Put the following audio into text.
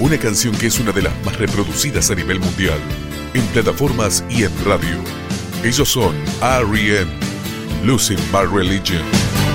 Una canción que es una de las más reproducidas a nivel mundial, en plataformas y en radio. Ellos son R.E.M., Losing My Religion.